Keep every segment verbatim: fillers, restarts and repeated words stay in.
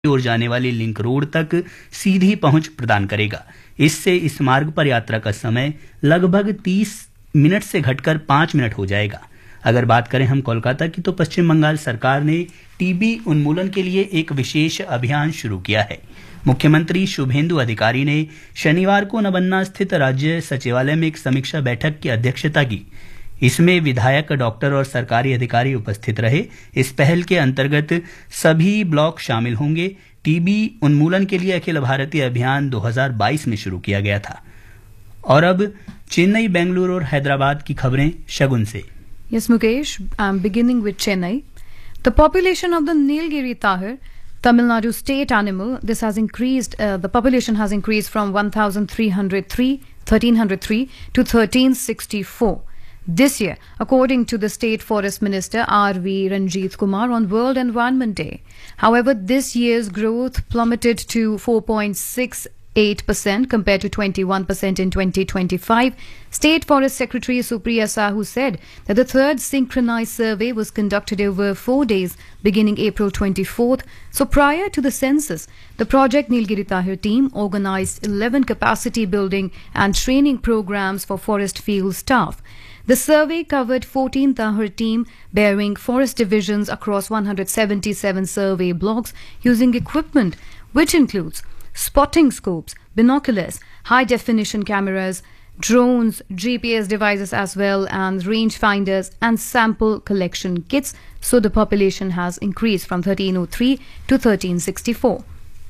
ओर जाने वाली link road तक सीधी पहुंच प्रदान करेगा। इससे इस मार्ग पर यात्रा का समय लगभग तीस मिनट से घटकर पाँच मिनट हो जाएगा। अगर बात करें हम कोलकाता की, तो पश्चिम बंगाल सरकार ने टीबी उन्मूलन के लिए एक विशेष अभियान शुरू किया है। मुख्यमंत्री शुभेंदु अधिकारी ने शनिवार को नबन्ना स्थित राज्य सचिवालय में एक समीक्षा बैठक की अध्यक्षता की। इसमें विधायक, डॉक्टर और सरकारी अधिकारी उपस्थित रहे। इस पहल के अंतर्गत सभी ब्लॉक शामिल होंगे। टीबी उन्मूलन के लिए अखिल भारतीय अभियान दो हज़ार बाईस में शुरू किया गया था। और अब चेन्नई, बेंगलुरु और हैदराबाद की खबरें शगुन से। Yes, Mukesh, I'm beginning with Chennai. The population of the Nilgiri Tahir, Tamil Nadu state animal, this has increased, uh, the population has increased from one thousand three hundred three, thirteen hundred three to thirteen sixty-four. This year, according to the State Forest Minister R V Ranjit Kumar on World Environment Day. However, this year's growth plummeted to four point six eight percent compared to twenty-one percent in twenty twenty-five. State Forest Secretary Supriya Sahu said that the third synchronized survey was conducted over four days beginning April twenty-fourth. So prior to the census, the Project Nilgiri Tahir team organized eleven capacity building and training programs for forest field staff. The survey covered fourteen Tahir team bearing forest divisions across one hundred seventy-seven survey blocks using equipment which includes spotting scopes, binoculars, high-definition cameras, drones, G P S devices as well, and range finders and sample collection kits. So the population has increased from thirteen oh three to thirteen sixty-four.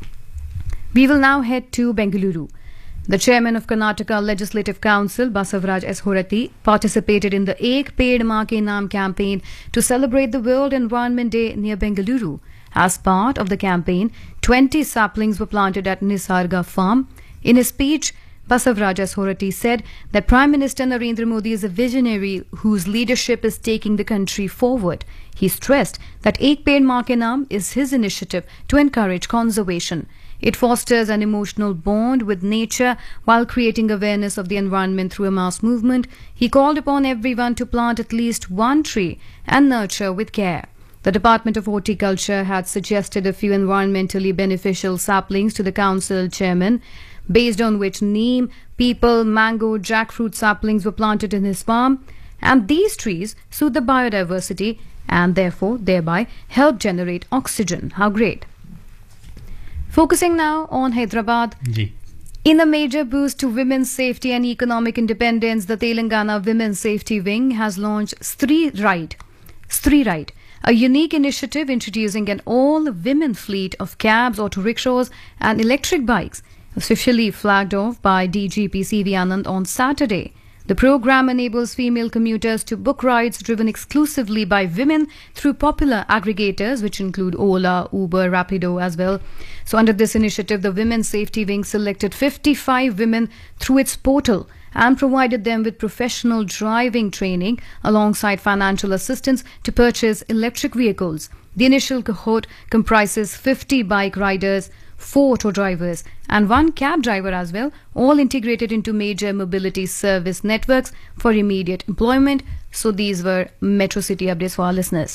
We will now head to Bengaluru. The chairman of Karnataka Legislative Council, Basavaraj S. Horati, participated in the Ek Ped Maa Ke Naam campaign to celebrate the World Environment Day near Bengaluru. As part of the campaign, twenty saplings were planted at Nisarga Farm. In his speech, Basavaraj S. Horati said that Prime Minister Narendra Modi is a visionary whose leadership is taking the country forward. He stressed that Ek Ped Maa Ke Naam is his initiative to encourage conservation. It fosters an emotional bond with nature while creating awareness of the environment through a mass movement. He called upon everyone to plant at least one tree and nurture with care. The Department of Horticulture had suggested a few environmentally beneficial saplings to the council chairman, based on which neem, peepal, mango, jackfruit saplings were planted in his farm. And these trees suit the biodiversity and therefore thereby help generate oxygen. How great! Focusing now on Hyderabad. Ji. In a major boost to women's safety and economic independence, the Telangana Women's Safety Wing has launched Stree Ride. Stree Ride, a unique initiative introducing an all-women fleet of cabs, auto rickshaws and electric bikes, officially flagged off by D G P C V Anand on Saturday. The program enables female commuters to book rides driven exclusively by women through popular aggregators, which include Ola, Uber, Rapido as well. So under this initiative, the Women's Safety Wing selected fifty-five women through its portal and provided them with professional driving training alongside financial assistance to purchase electric vehicles. The initial cohort comprises fifty bike riders, four auto drivers and one cab driver as well, all integrated into major mobility service networks for immediate employment. So these were Metro City updates for our listeners.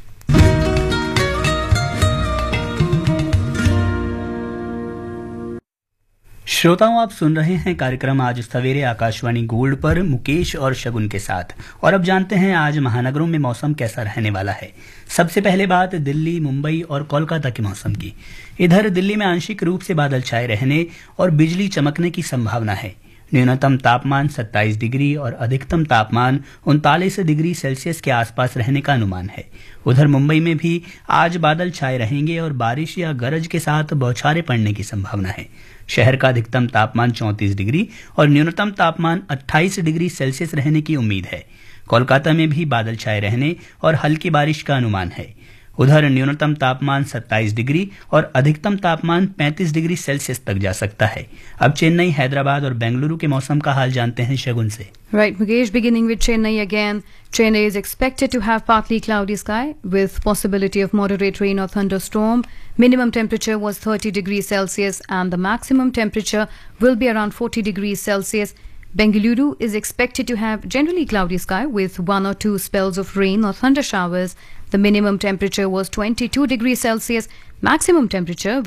श्रोताओं, आप सुन रहे हैं कार्यक्रम आज सवेरे Akashvani gold पर मुकेश और शगुन के साथ। और अब जानते हैं आज महानगरों में मौसम कैसा रहने वाला है। सबसे पहले बात दिल्ली, मुंबई और कोलकाता के मौसम की। इधर दिल्ली में आंशिक रूप से बादल छाए रहने और बिजली चमकने की संभावना है। न्यूनतम तापमान सत्ताईस डिग्री और अधिकतम तापमान उनतालीस डिग्री सेल्सियस के आसपास रहने का अनुमान है। उधर मुंबई में भी आज बादल छाए रहेंगे और बारिश या गरज के साथ बौछारें पड़ने की संभावना है। शहर का अधिकतम तापमान चौंतीस डिग्री और न्यूनतम तापमान अट्ठाईस डिग्री सेल्सियस रहने की उम्मीद है। कोलकाता में भी बादल छाए रहने और हल्की बारिश का अनुमान है। उधर न्यूनतम तापमान सत्ताईस डिग्री और अधिकतम तापमान पैंतीस डिग्री सेल्सियस तक जा सकता है। अब चेन्नई, हैदराबाद और बेंगलुरु के मौसम का हाल जानते हैं शगुन से। Right, Mukesh, beginning with Chennai again. Chennai is expected to have partly cloudy sky with possibility of moderate rain or thunderstorm. Minimum temperature was thirty degrees Celsius and the maximum temperature will be around forty degrees Celsius. Bengaluru is expected to have generally cloudy sky with one or two spells of rain or thunder showers. The minimum temperature was twenty-two degrees Celsius, Maximum temperature